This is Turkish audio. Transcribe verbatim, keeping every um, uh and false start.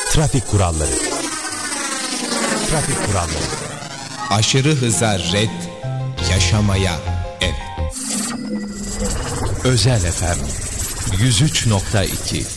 Trafik kuralları. Trafik kuralları. Aşırı hıza red, yaşamaya evet. Özel F M yüz üç nokta iki